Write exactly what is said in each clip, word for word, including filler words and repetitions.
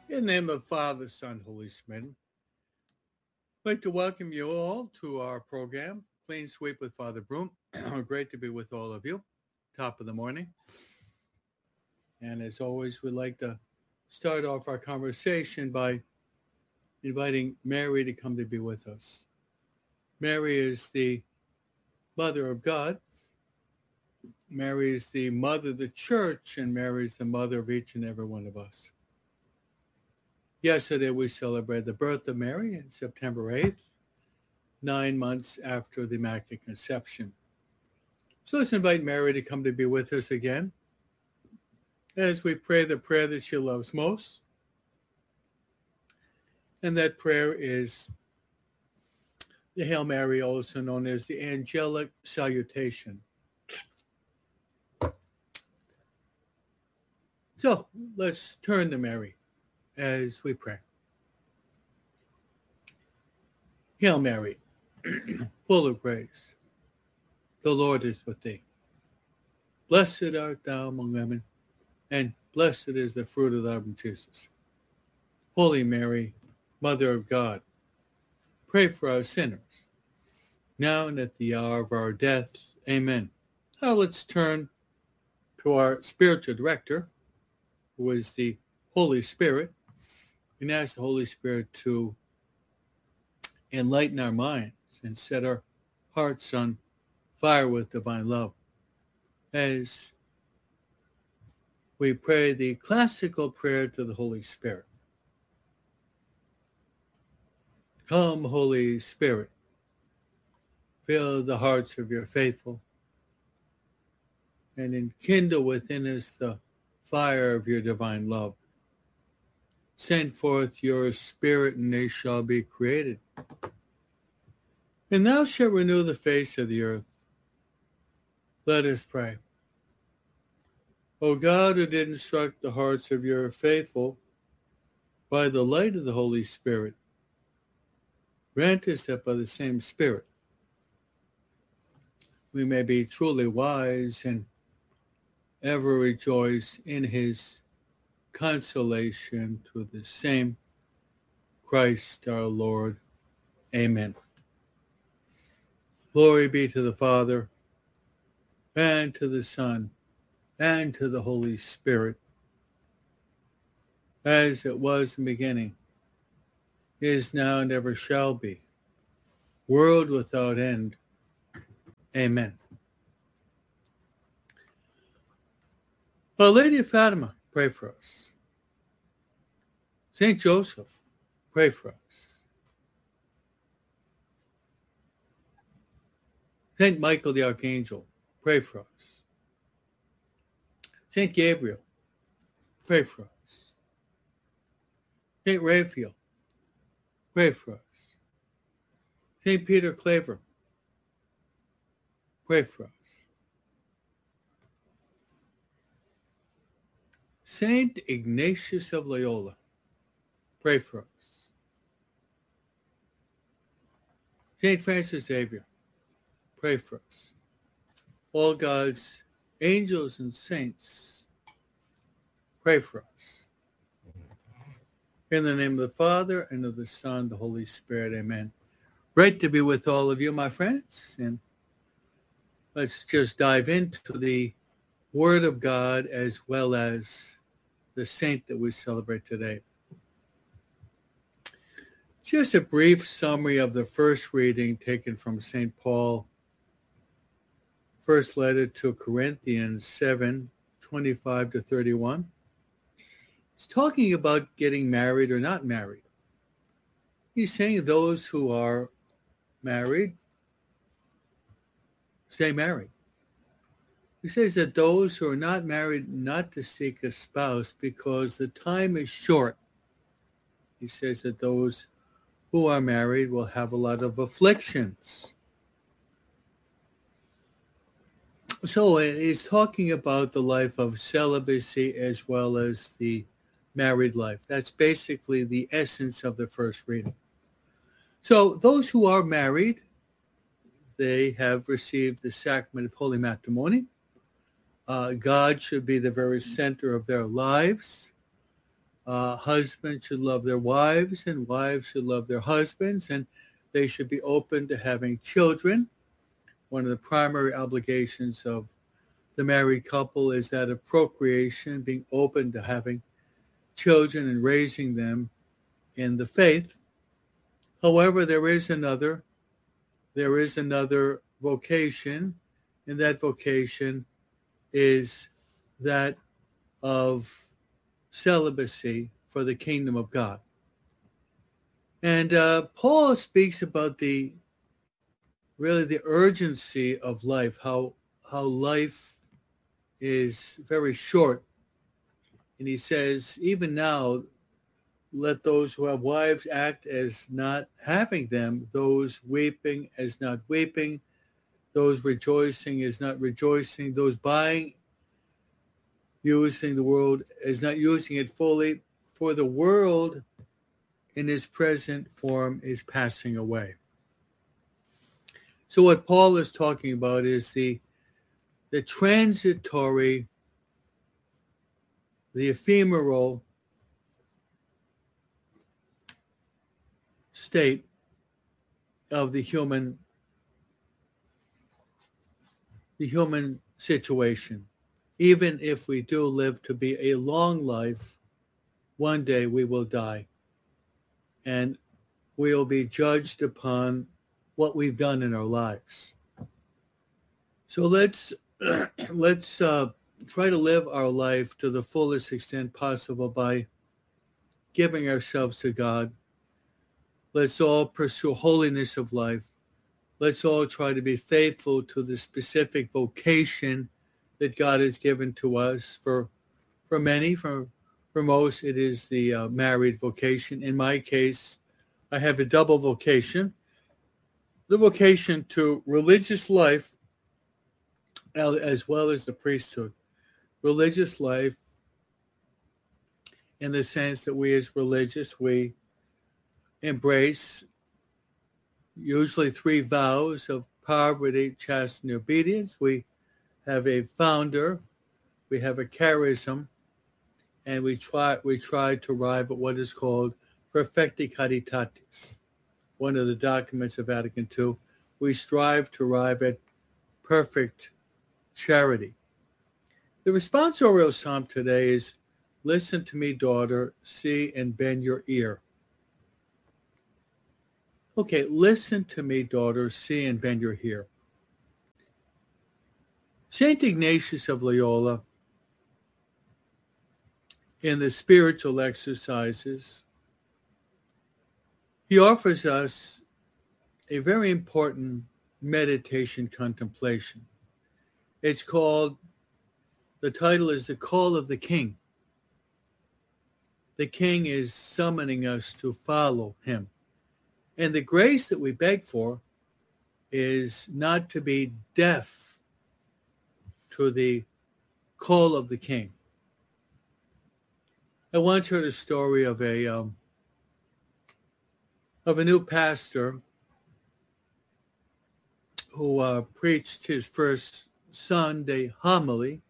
In the name of the Father, Son, Holy Spirit, I'd like to welcome you all to our program, Clean Sweep with Father Broom. Great to be with all of you, top of the morning. And as always, we'd like to start off our conversation by inviting Mary to come to be with us. Mary is the Mother of God. Mary is the Mother of the Church, and Mary is the Mother of each and every one of us. Yesterday, we celebrated the birth of Mary on September eighth, nine months after the Immaculate Conception. So let's invite Mary to come to be with us again as we pray the prayer that she loves most. And that prayer is the Hail Mary, also known as the Angelic Salutation. So let's turn to Mary as we pray. Hail Mary, full of grace, the Lord is with thee. Blessed art thou among women, and blessed is the fruit of thy womb, Jesus. Holy Mary, Mother of God, pray for our sinners, now and at the hour of our death. Amen. Now let's turn to our spiritual director, who is the Holy Spirit, and ask the Holy Spirit to enlighten our minds and set our hearts on fire with divine love as we pray the classical prayer to the Holy Spirit. Come, Holy Spirit, fill the hearts of your faithful and enkindle within us the fire of your divine love. Send forth your Spirit, and they shall be created. And thou shalt renew the face of the earth. Let us pray. O God, who did instruct the hearts of your faithful by the light of the Holy Spirit, grant us that by the same Spirit we may be truly wise and ever rejoice in his consolation through the same Christ our Lord. Amen. Glory be to the Father, and to the Son, and to the Holy Spirit, as it was in the beginning, is now, and ever shall be, world without end. Amen. Our Lady of Fatima, pray for us. Saint Joseph, pray for us. Saint Michael the Archangel, pray for us. Saint Gabriel, pray for us. Saint Raphael, pray for us. Saint Peter Claver, pray for us. Saint Ignatius of Loyola, pray for us. Saint Francis Xavier, pray for us. All God's angels and saints, pray for us. In the name of the Father, and of the Son, the Holy Spirit, amen. Great to be with all of you, my friends. And let's just dive into the Word of God as well as the saint that we celebrate today. Just a brief summary of the first reading taken from Saint Paul, first letter to Corinthians seven, twenty-five to thirty-one. It's talking about getting married or not married. He's saying those who are married, stay married. He says that those who are not married not to seek a spouse because the time is short. He says that those who are married will have a lot of afflictions. So he's talking about the life of celibacy as well as the married life. That's basically the essence of the first reading. So those who are married, they have received the sacrament of holy matrimony. Uh, God should be the very center of their lives. Uh, husbands should love their wives, and wives should love their husbands, and they should be open to having children. One of the primary obligations of the married couple is that of procreation, being open to having children and raising them in the faith. However, there is another, there is another vocation, and that vocation is that of celibacy for the kingdom of God. And uh, Paul speaks about the really the urgency of life, how how life is very short. And he says, even now, let those who have wives act as not having them, those weeping as not weeping, those rejoicing as not rejoicing, those buying, using the world as not using it fully, for the world in its present form is passing away. So what Paul is talking about is the the transitory, the ephemeral state of the human the human situation. Even if we do live to be a long life, one day we will die, and we will be judged upon what we've done in our lives. So let's let's uh, try to live our life to the fullest extent possible by giving ourselves to God. Let's all pursue holiness of life. Let's all try to be faithful to the specific vocation that God has given to us. For for many, for for most, it is the uh, married vocation. In my case, I have a double vocation: the vocation to religious life, as well as the priesthood. Religious life, in the sense that we as religious, we embrace usually three vows of poverty, chastity, and obedience. We have a founder, we have a charism, and we try we try to arrive at what is called perfecti caritatis, one of the documents of Vatican two. We strive to arrive at perfect charity. The responsorial psalm today is, "Listen to me, daughter, see and bend your ear." Okay, listen to me, daughter, see and bend your ear. Saint Ignatius of Loyola, in the spiritual exercises, he offers us a very important meditation contemplation. It's called, the title is The Call of the King. The King is summoning us to follow him. And the grace that we beg for is not to be deaf to the call of the King. I once heard a story of a um, of a new pastor who uh, preached his first Sunday homily,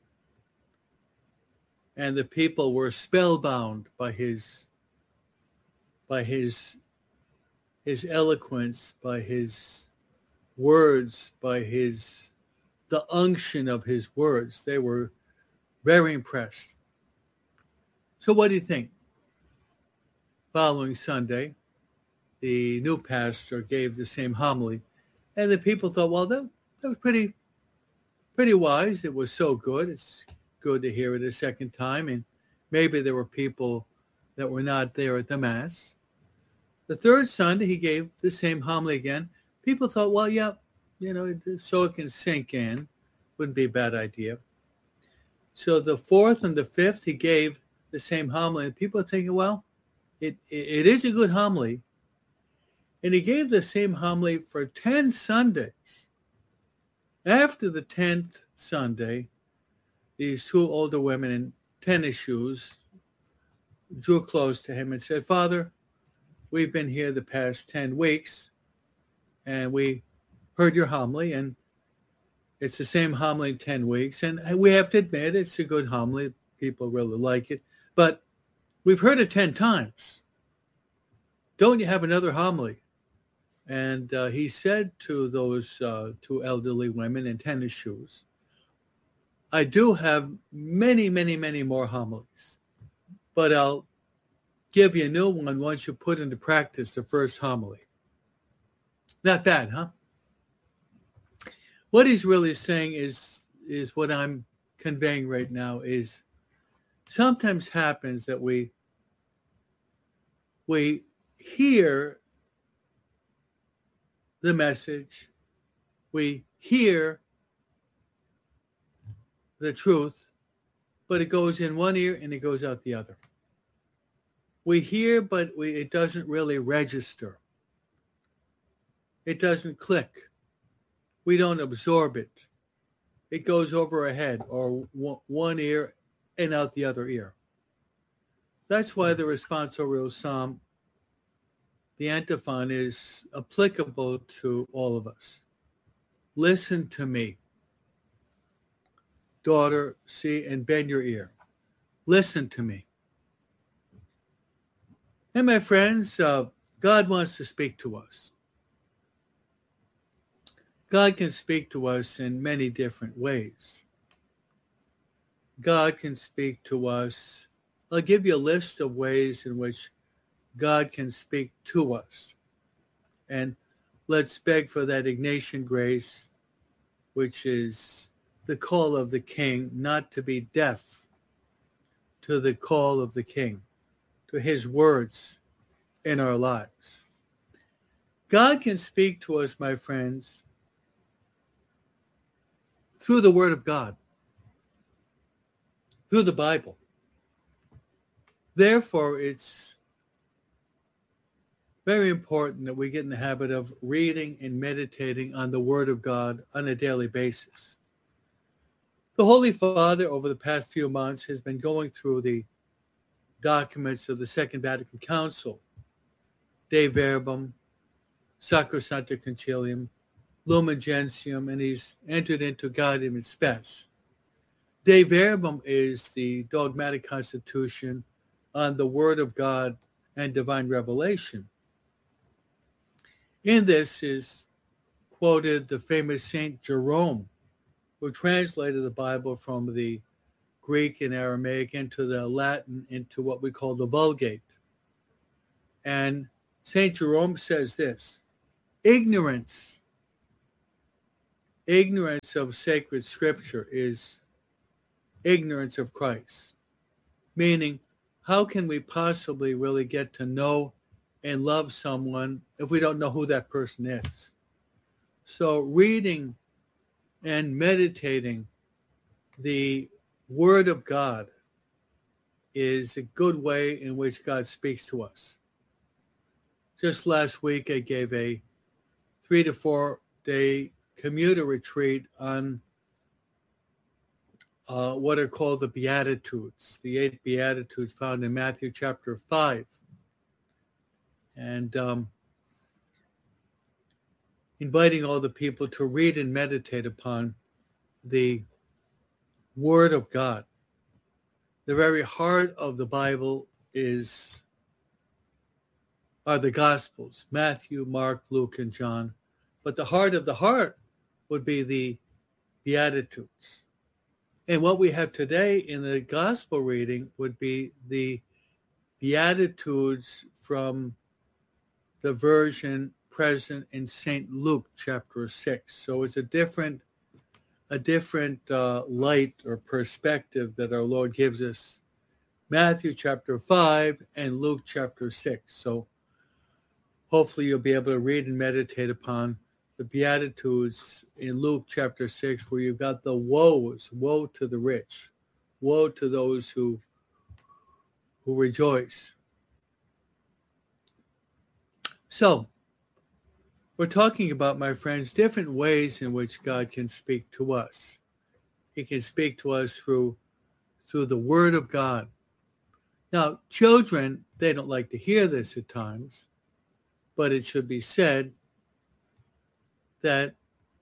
and the people were spellbound by his by his his eloquence, by his words, by his the unction of his words. They were very impressed. So what do you think? Following Sunday, the new pastor gave the same homily, and the people thought, well, that, that was pretty pretty wise. It was so good. It's good to hear it a second time. And maybe there were people that were not there at the Mass. The third Sunday, he gave the same homily again. People thought, well, yeah, you know, so it can sink in. Wouldn't be a bad idea. So the fourth and the fifth, he gave the same homily. And people are thinking, well, it, it, it is a good homily. And he gave the same homily for ten Sundays. After the tenth Sunday, these two older women in tennis shoes drew close to him and said, Father, we've been here the past ten weeks, and we heard your homily, and it's the same homily in ten weeks. And we have to admit it's a good homily. People really like it. But We've heard it ten times. Don't you have another homily? And uh, he said to those uh, two elderly women in tennis shoes, I do have many, many, many more homilies, but I'll give you a new one once you put into practice the first homily. Not bad, huh? What he's really saying is, is what I'm conveying right now is sometimes happens that we we hear the message, we hear the truth, but it goes in one ear and it goes out the other. We hear, but we, it doesn't really register. It doesn't click. We don't absorb it. It goes over our head or one ear and out the other ear. That's why the responsorial psalm, the antiphon, is applicable to all of us. Listen to me, daughter, see, and bend your ear. Listen to me. And my friends, uh, God wants to speak to us. God can speak to us in many different ways. God can speak to us. I'll give you a list of ways in which God can speak to us. And let's beg for that Ignatian grace, which is the call of the King, not to be deaf to the call of the King, to his words in our lives. God can speak to us, my friends, through the Word of God, through the Bible. Therefore, it's very important that we get in the habit of reading and meditating on the Word of God on a daily basis. The Holy Father, over the past few months, has been going through the documents of the Second Vatican Council, De Verbum, Sacrosancta Concilium, Lumen Gentium, and he's entered into Gaudium et Spes. De Verbum is the dogmatic constitution on the Word of God and divine revelation. In this is quoted the famous Saint Jerome, who translated the Bible from the Greek and Aramaic into the Latin, into what we call the Vulgate. And Saint Jerome says this: ignorance Ignorance of sacred scripture is ignorance of Christ. Meaning, how can we possibly really get to know and love someone if we don't know who that person is? So reading and meditating the Word of God is a good way in which God speaks to us. Just last week, I gave a three to four day commuter retreat on uh, what are called the Beatitudes, the eight Beatitudes found in Matthew chapter five. And um, inviting all the people to read and meditate upon the Word of God. The very heart of the Bible is are the Gospels, Matthew, Mark, Luke, and John. But the heart of the heart would be the Beatitudes. And what we have today in the Gospel reading would be the Beatitudes from the version present in Saint Luke chapter six. So it's a different, a different uh, light or perspective that our Lord gives us. Matthew chapter five and Luke chapter six. So hopefully you'll be able to read and meditate upon the Beatitudes in Luke chapter six, where you've got the woes, woe to the rich, woe to those who, who rejoice. So we're talking about, my friends, different ways in which God can speak to us. He can speak to us through, through the Word of God. Now, children, they don't like to hear this at times, but it should be said that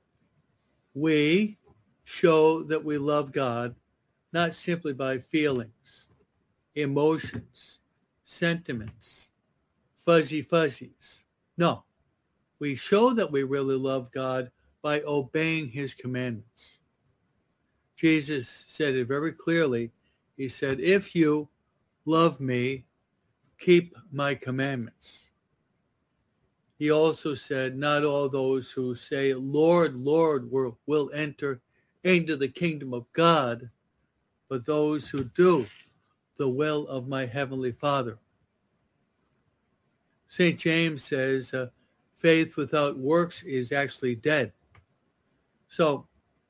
we show that we love God not simply by feelings, emotions, sentiments, fuzzy fuzzies. No, we show that we really love God by obeying his commandments. Jesus said it very clearly. He said, if you love me, keep my commandments. He also said, not all those who say, Lord, Lord, will, will enter into the kingdom of God, but those who do the will of my heavenly Father. Saint James says, uh, faith without works is actually dead. So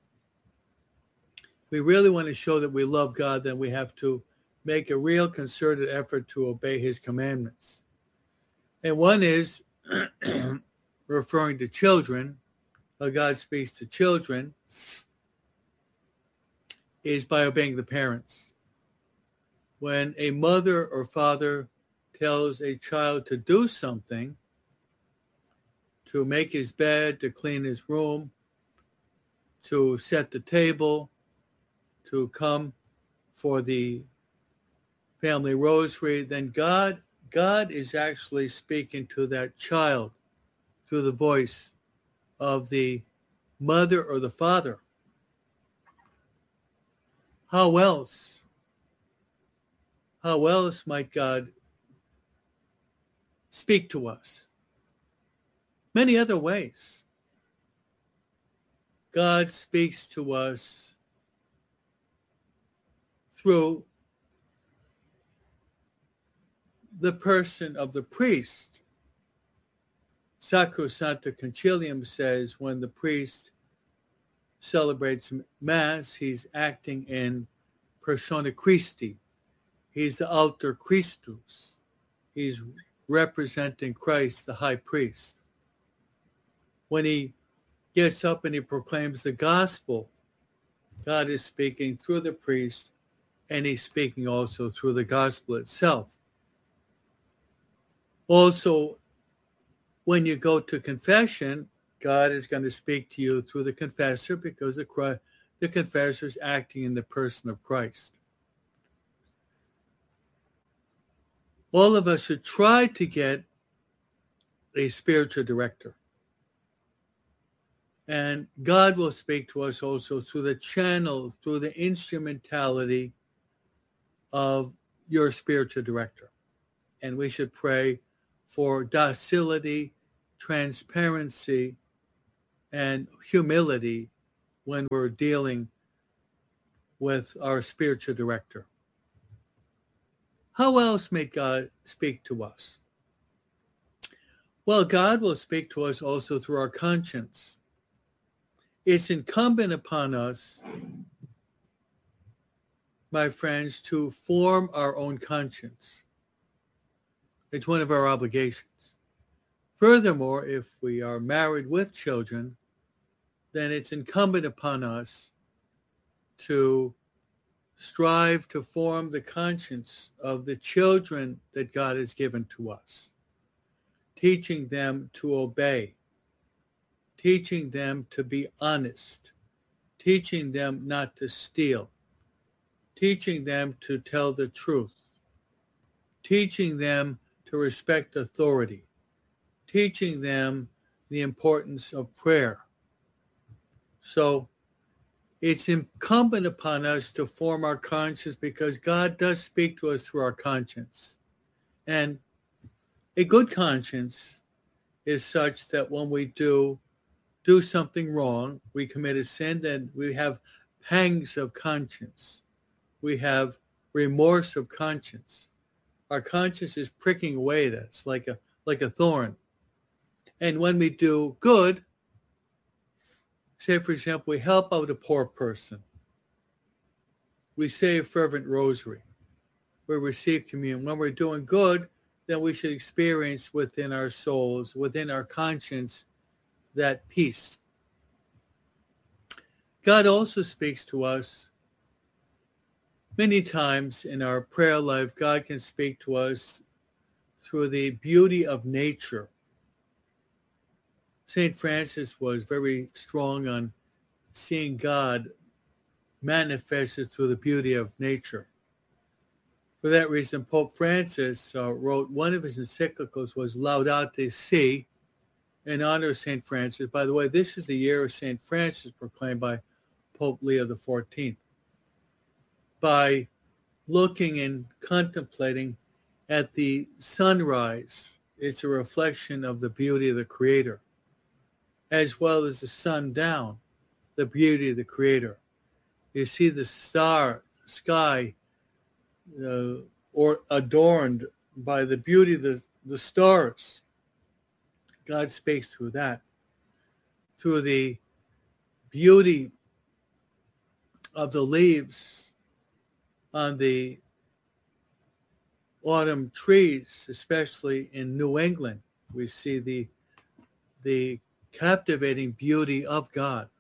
we really want to show that we love God, then we have to make a real concerted effort to obey his commandments. And one is referring to children, how God speaks to children, is by obeying the parents. When a mother or father tells a child to do something, to make his bed, to clean his room, to set the table, to come for the family rosary, then God, God is actually speaking to that child through the voice of the mother or the father. How else? How else might God speak to us? Many other ways. God speaks to us through the person of the priest. Sacrosancta Concilium says when the priest celebrates Mass, he's acting in persona Christi. He's the alter Christus. He's representing Christ, the high priest. When he gets up and he proclaims the gospel, God is speaking through the priest, and he's speaking also through the gospel itself. Also, when you go to confession, God is going to speak to you through the confessor because the, Christ, the confessor is acting in the person of Christ. All of us should try to get a spiritual director. And God will speak to us also through the channel, through the instrumentality of your spiritual director. And we should pray for docility, transparency, and humility when we're dealing with our spiritual director. How else may God speak to us? Well, God will speak to us also through our conscience. It's incumbent upon us, my friends, to form our own conscience. It's one of our obligations. Furthermore, if we are married with children, then it's incumbent upon us to strive to form the conscience of the children that God has given to us, teaching them to obey, teaching them to be honest, teaching them not to steal, teaching them to tell the truth, teaching them to respect authority, teaching them the importance of prayer. So it's incumbent upon us to form our conscience because God does speak to us through our conscience. And a good conscience is such that when we do do something wrong, we commit a sin, then we have pangs of conscience. We have remorse of conscience. Our conscience is pricking away at us like a like a thorn. And when we do good, say, for example, we help out a poor person. We say a fervent rosary. We receive communion. When we're doing good, then we should experience within our souls, within our conscience, that peace. God also speaks to us many times in our prayer life. God can speak to us through the beauty of nature. Saint Francis was very strong on seeing God manifested through the beauty of nature. For that reason, Pope Francis uh, wrote one of his encyclicals was Laudate Si, in honor of Saint Francis. By the way, this is the year of Saint Francis proclaimed by Pope Leo the fourteenth. By looking and contemplating at the sunrise, it's a reflection of the beauty of the Creator, as well as the sundown, the beauty of the Creator. You see the star sky uh, or adorned by the beauty of the, the stars. God speaks through that, through the beauty of the leaves on the autumn trees, especially in New England. We see the the captivating beauty of God.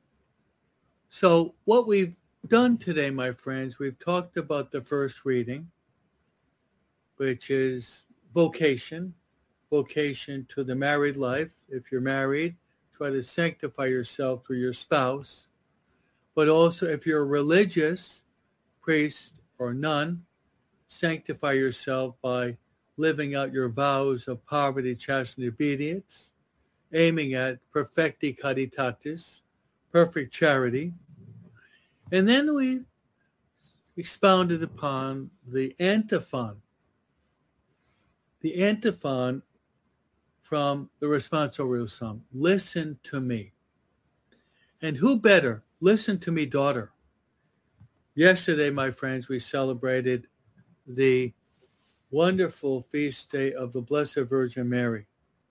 So what we've done today, my friends, we've talked about the first reading, which is vocation, vocation to the married life. If you're married, try to sanctify yourself through your spouse. But also if you're a religious priest or nun, sanctify yourself by living out your vows of poverty, chastity, obedience, aiming at perfecti caritatis, perfect charity. And then we expounded upon the antiphon, the antiphon from the Responsorial Psalm, listen to me. And who better? Listen to me, daughter. Yesterday, my friends, we celebrated the wonderful feast day of the Blessed Virgin Mary.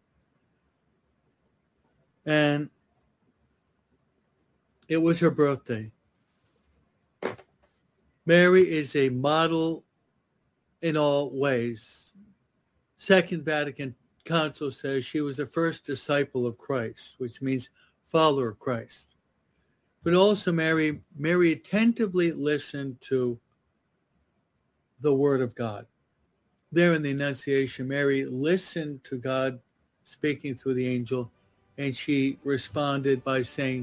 And it was her birthday. Mary is a model in all ways. Second Vatican Council says she was the first disciple of Christ, which means follower of Christ. But also Mary, Mary attentively listened to the Word of God. There in the Annunciation, Mary listened to God speaking through the angel, and she responded by saying,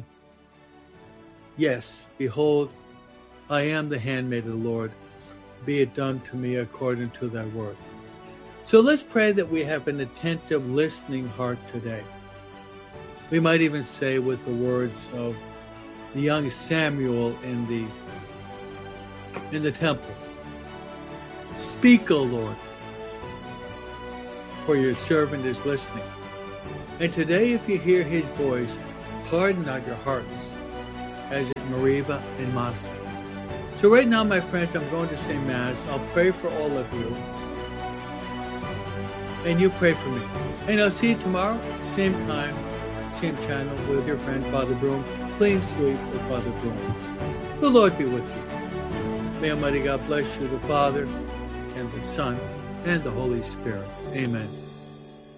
yes, behold, I am the handmaid of the Lord. Be it done to me according to thy word. So let's pray that we have an attentive, listening heart today. We might even say with the words of the young Samuel in the in the temple, speak, O Lord, for your servant is listening. And today, if you hear his voice, harden not your hearts, as at Meribah and Massah. So right now, my friends, I'm going to say Mass. I'll pray for all of you. And you pray for me. And I'll see you tomorrow, same time, same channel, with your friend, Father Broom. Clean sweep with Father Broom. The Lord be with you. May Almighty God bless you, the Father, and the Son, and the Holy Spirit. Amen.